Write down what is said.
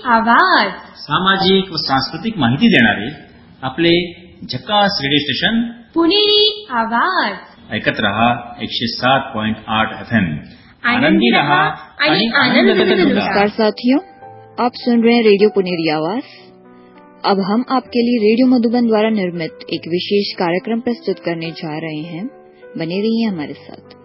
आवाज सामाजिक व सांस्कृतिक माहिती देणारे आपले झकास रेडिओ स्टेशन पुणेरी आवाज ऐकत रहा 107.8 FM। आनंदी रहा आणि आनंद लुटा। नमस्कार साथियों, आप सुन रहे हैं रेडियो पुनेरी आवाज। अब हम आपके लिए रेडियो मधुबन द्वारा निर्मित एक विशेष कार्यक्रम प्रस्तुत करने जा रहे हैं। बने रहिए हमारे साथ।